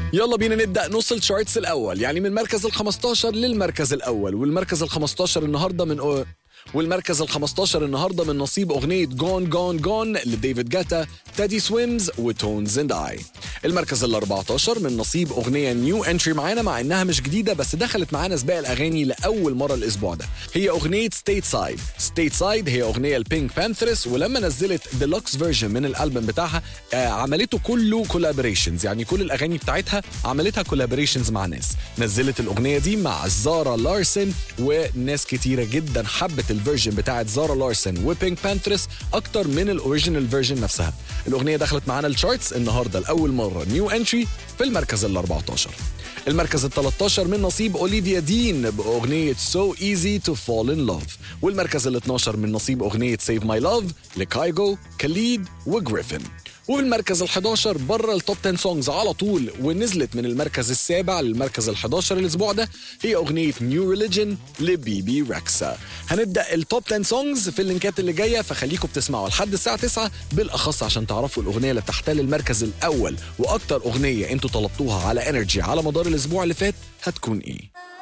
يلا بينا نبدأ نص الشارتس الأول، يعني من مركز ال15 للمركز الأول. والمركز ال15 النهارده من نصيب أغنية جون جون جون لديفيد جاتا، تادي سويمز وتونز اند اي. المركز ال14 من نصيب أغنية نيو انتري معانا، مع إنها مش جديدة بس دخلت معانا سباق الأغاني لأول مرة الأسبوع ده. هي أغنية ستيت سايد هي أغنية البينك بانثرس، ولما نزلت ديلوكس فيرجن من الألبوم بتاعها عملته كله كولابوريشنز، يعني كل الأغاني بتاعتها عملتها كولابوريشنز مع ناس. نزلت الأغنية دي مع زارا لارسن، وناس كتيرة جدا حبت الفيرجن بتاعت زارا لارسن وبينك بانثرس أكتر من الأوريجينال فيرجن نفسها. الأغنية دخلت معانا الشارتس النهاردة لأول مرة نيو انتري في المركز ال14. المركز ال13 من نصيب أوليفيا دين بأغنية So Easy to Fall in Love. والمركز ال12 من نصيب أغنية Save My Love لكايجو، كاليد وجريفن. والمركز ال11 بره التوب 10 سونجز على طول، ونزلت من المركز السابع للمركز ال11 الأسبوع ده، هي أغنية نيو ريليجن لبيبي ريكسا. هنبدأ التوب 10 سونجز في اللينكات اللي جاية، فخليكم بتسمعوا لحد الساعة 9 بالأخص عشان تعرفوا الأغنية اللي تحتل المركز الأول، وأكتر أغنية أنتوا طلبتوها على انرجي على مدار الأسبوع اللي فات هتكون إيه.